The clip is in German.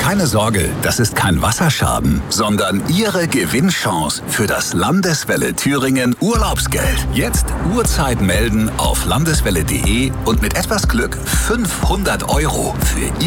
Keine Sorge, das ist kein Wasserschaden, sondern Ihre Gewinnchance für das Landeswelle Thüringen Urlaubsgeld. Jetzt Uhrzeit melden auf landeswelle.de und mit etwas Glück 500 € für